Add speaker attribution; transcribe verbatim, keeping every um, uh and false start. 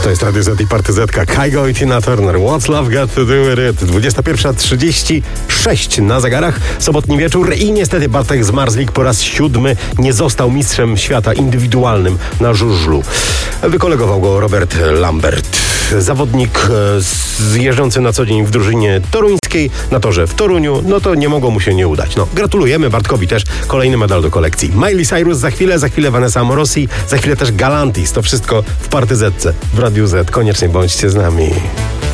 Speaker 1: To jest Radio Z i Party Zetka. Kygo i Tina Turner. What's Love Got To Do With It? dwudziesta pierwsza trzydzieści sześć na zegarach. Sobotni wieczór i niestety Bartek Zmarzlik po raz siódmy nie został mistrzem świata indywidualnym na żużlu. Wykolegował go Robert Lambert. Zawodnik jeżdżący na co dzień w drużynie toruńskiej, na torze w Toruniu, no to nie mogło mu się nie udać. No, gratulujemy Bartkowi też. Kolejny medal do kolekcji. Miley Cyrus za chwilę, za chwilę Vanessa Amorosi, za chwilę też Galantis. To wszystko w Party Zetce w Radiu Z. Koniecznie bądźcie z nami.